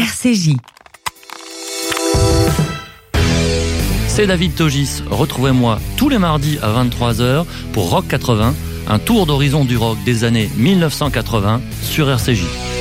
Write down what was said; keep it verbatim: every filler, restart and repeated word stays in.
R C J. C'est David Togis. Retrouvez-moi tous les mardis à vingt-trois heures pour Rock quatre-vingts, un tour d'horizon du rock des années mille neuf cent quatre-vingts sur R C J.